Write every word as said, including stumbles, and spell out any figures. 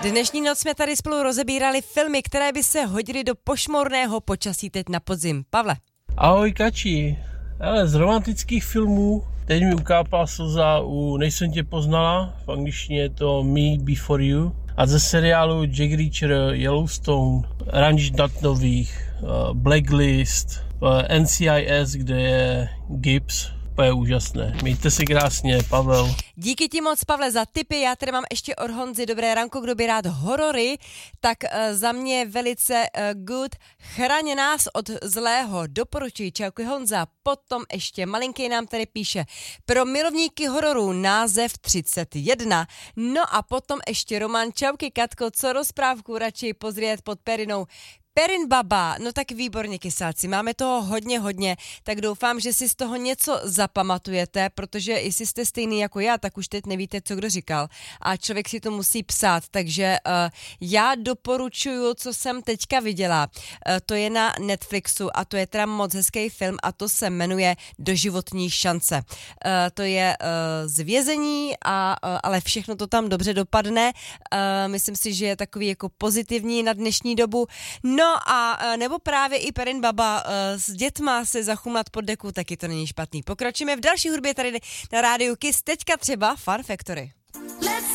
Dnešní noc jsme tady spolu rozebírali filmy, které by se hodily do pošmorného počasí teď na podzim. Pavle. Ahoj Kači, ale z romantických filmů teď mi ukápala slza u Nejsem tě poznala, v angličtině je to Me Before You, a ze seriálu Jack Reacher, Yellowstone, Ranč Datnových, Blacklist, N C I S, kde je Gibbs. To je úžasné. Mějte si krásně, Pavel. Díky ti moc, Pavle, za tipy. Já tady mám ještě od Honzy. Dobré ranko, kdo by rád horory, tak uh, za mě velice uh, good. Chraň nás od zlého. Doporučuji. Čauky Honza. Potom ještě malinký nám tady píše. Pro milovníky hororů název třicet jedna. No a potom ještě Roman. Čauky Katko, co rozprávku radši pozrět pod perinou. Perin Baba, no tak výborně kysáci, máme toho hodně, hodně, tak doufám, že si z toho něco zapamatujete, protože jestli jste stejný jako já, tak už teď nevíte, co kdo říkal a člověk si to musí psát, takže uh, já doporučuju, co jsem teďka viděla, uh, to je na Netflixu a to je teda moc hezký film a to se jmenuje Doživotní šance. Uh, to je uh, z vězení, a, uh, ale všechno to tam dobře dopadne, uh, myslím si, že je takový jako pozitivní na dnešní dobu. No a nebo právě i Perin Baba s dětma se zachumlat pod deku, taky to není špatný. Pokročíme v další hudbě tady na rádiu Kiss, teďka třeba Fun Factory.